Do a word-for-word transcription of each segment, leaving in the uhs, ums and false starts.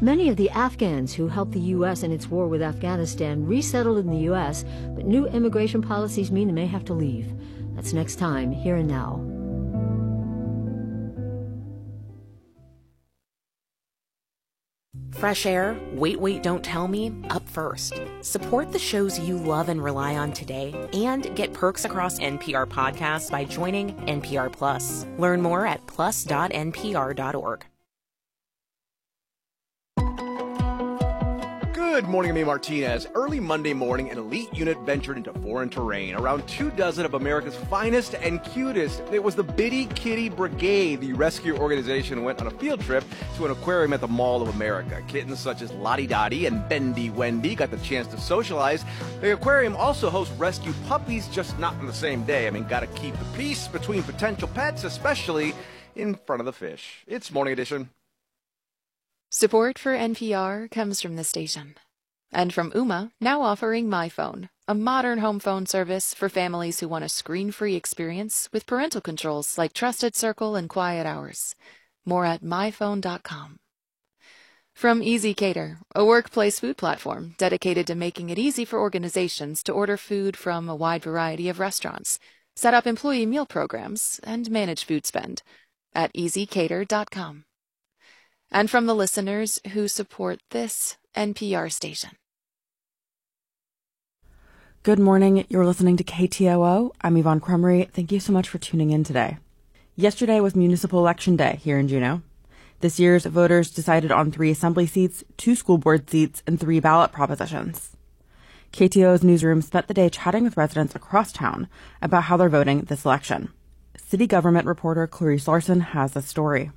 Many of the Afghans who helped the U S in its war with Afghanistan resettled in the U S, but new immigration policies mean they may have to leave. That's next time, Here and Now. Fresh air, Wait, Wait, Don't Tell Me, up first. Support the shows you love and rely on today and get perks across N P R podcasts by joining N P R Plus. Learn more at plus dot n p r dot org. Good morning, I'm Amy Martinez. Early Monday morning, an elite unit ventured into foreign terrain. Around two dozen of America's finest and cutest. It was the Bitty Kitty Brigade. The rescue organization went on a field trip to an aquarium at the Mall of America. Kittens such as Lottie Dottie and Bendy Wendy got the chance to socialize. The aquarium also hosts rescue puppies, just not on the same day. I mean, gotta keep the peace between potential pets, especially in front of the fish. It's Morning Edition. Support for N P R comes from the station. And from Ooma, now offering MyPhone, a modern home phone service for families who want a screen-free experience with parental controls like Trusted Circle and Quiet Hours. More at my phone dot com. From Easy Cater, a workplace food platform dedicated to making it easy for organizations to order food from a wide variety of restaurants, set up employee meal programs, and manage food spend at easy cater dot com. And from the listeners who support this N P R station. Good morning. You're listening to K T O O. I'm Yvonne Crumry. Thank you so much for tuning in today. Yesterday was Municipal Election Day here in Juneau. This year's voters decided on three assembly seats, two school board seats, and three ballot propositions. K T O O's newsroom spent the day chatting with residents across town about how they're voting this election. City government reporter Clarice Larson has the story.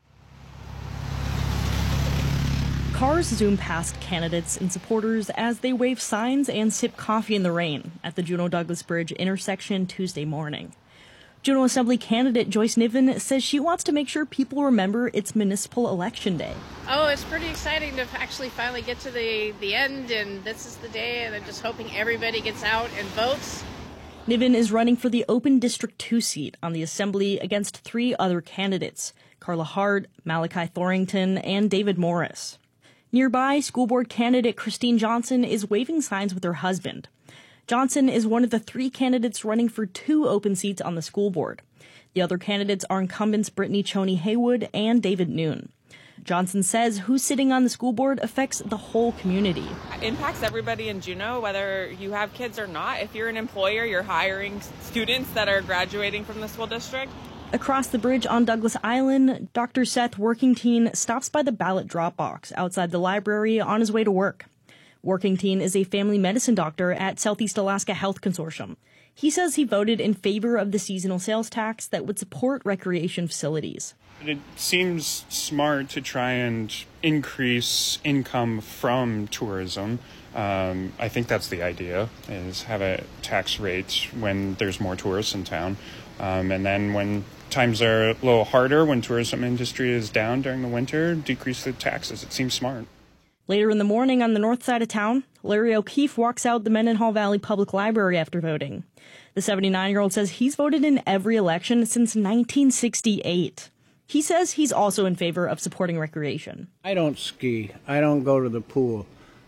Cars zoom past candidates and supporters as they wave signs and sip coffee in the rain at the Juneau-Douglas Bridge intersection Tuesday morning. Juneau Assembly candidate Joyce Niven says she wants to make sure people remember it's Municipal Election Day. Oh, it's pretty exciting to actually finally get to the, the end, and this is the day, and I'm just hoping everybody gets out and votes. Niven is running for the open District two seat on the Assembly against three other candidates, Carla Hart, Malachi Thorington, and David Morris. Nearby, school board candidate Christine Johnson is waving signs with her husband. Johnson is one of the three candidates running for two open seats on the school board. The other candidates are incumbents Brittany Choney Haywood and David Noon. Johnson says who's sitting on the school board affects the whole community. It impacts everybody in Juneau, whether you have kids or not. If you're an employer, you're hiring students that are graduating from the school district. Across the bridge on Douglas Island, Doctor Seth Workington stops by the ballot drop box outside the library on his way to work. Workington is a family medicine doctor at Southeast Alaska Health Consortium. He says he voted in favor of the seasonal sales tax that would support recreation facilities. It seems smart to try and increase income from tourism. Um, I think that's the idea, is have a tax rate when there's more tourists in town. Um, and then when times are a little harder, when tourism industry is down during the winter, decrease the taxes. It seems smart. Later in the morning on the north side of town, Larry O'Keefe walks out the Mendenhall Valley Public Library after voting. The seventy-nine-year-old says he's voted in every election since nineteen sixty-eight. He says he's also in favor of supporting recreation. I don't ski. I don't go to the pool.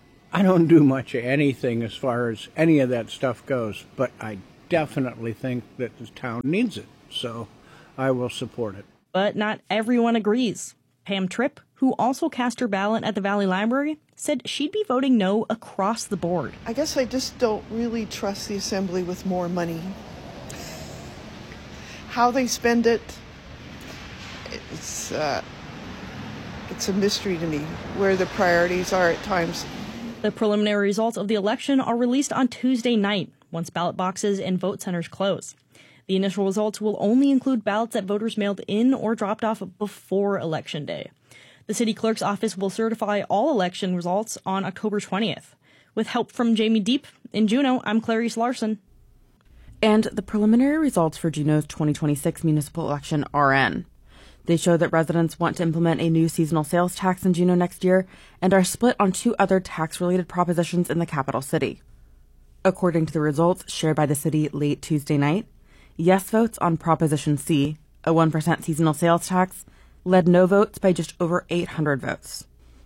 I don't do much of anything as far as any of that stuff goes, but I definitely think that the town needs it, so I will support it. But not everyone agrees. Pam Tripp, who also cast her ballot at the Valley Library, said she'd be voting no across the board. I guess I just don't really trust the Assembly with more money. How they spend it, it's, uh, it's a mystery to me, where the priorities are at times. The preliminary results of the election are released on Tuesday night, once ballot boxes and vote centers close. The initial results will only include ballots that voters mailed in or dropped off before Election Day. The city clerk's office will certify all election results on October twentieth. With help from Jamie Deep, in Juneau, I'm Clarice Larson. And the preliminary results for Juneau's twenty twenty-six municipal election are in. They show that residents want to implement a new seasonal sales tax in Juneau next year and are split on two other tax-related propositions in the capital city. According to the results shared by the city late Tuesday night, yes votes on Proposition C, a one percent seasonal sales tax, led no votes by just over eight hundred votes.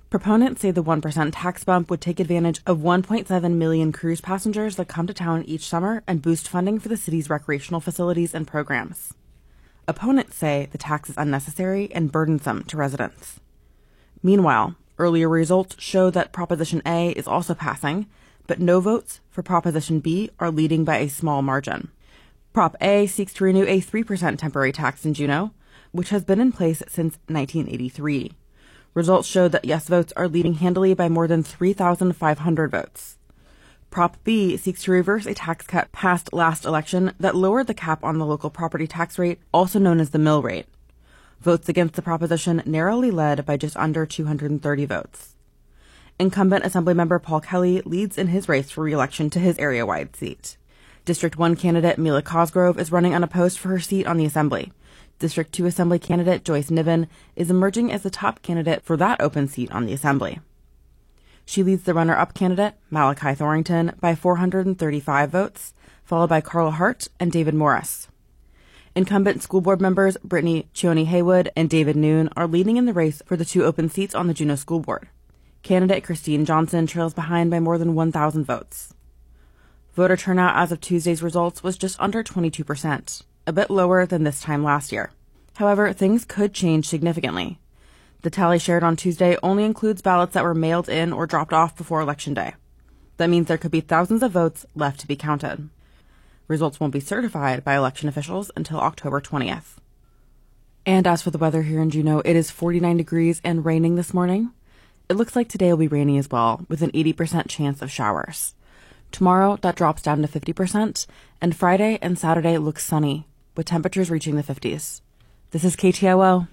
Proponents say the one percent tax bump would take advantage of one point seven million cruise passengers that come to town each summer and boost funding for the city's recreational facilities and programs. Opponents say the tax is unnecessary and burdensome to residents. Meanwhile, earlier results show that Proposition A is also passing, but no votes for Proposition B are leading by a small margin. Prop A seeks to renew a three percent temporary tax in Juneau, which has been in place since nineteen eighty-three. Results show that yes votes are leading handily by more than three thousand five hundred votes. Prop B seeks to reverse a tax cut passed last election that lowered the cap on the local property tax rate, also known as the mill rate. Votes against the proposition narrowly led by just under two hundred thirty votes. Incumbent Assemblymember Paul Kelly leads in his race for re-election to his area-wide seat. District one candidate Mila Cosgrove is running unopposed for her seat on the Assembly. District two Assembly candidate Joyce Niven is emerging as the top candidate for that open seat on the Assembly. She leads the runner-up candidate, Malachi Thorington, by four hundred thirty-five votes, followed by Carla Hart and David Morris. Incumbent school board members Brittany Chioni Haywood and David Noon are leading in the race for the two open seats on the Juneau School Board. Candidate Christine Johnson trails behind by more than one thousand votes. Voter turnout as of Tuesday's results was just under twenty-two percent. A bit lower than this time last year. However, things could change significantly. The tally shared on Tuesday only includes ballots that were mailed in or dropped off before Election Day. That means there could be thousands of votes left to be counted. Results won't be certified by election officials until October twentieth. And as for the weather here in Juneau, it is forty-nine degrees and raining this morning. It looks like today will be rainy as well, with an eighty percent chance of showers. Tomorrow, that drops down to fifty percent, and Friday and Saturday look sunny, with temperatures reaching the fifties. This is K T O O.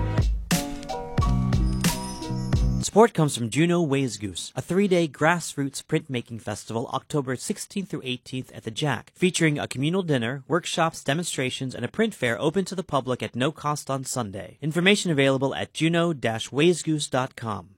Support comes from Juneau Ways Goose, a three-day grassroots printmaking festival October sixteenth through eighteenth at the Jack, featuring a communal dinner, workshops, demonstrations, and a print fair open to the public at no cost on Sunday. Information available at juneau dash ways goose dot com.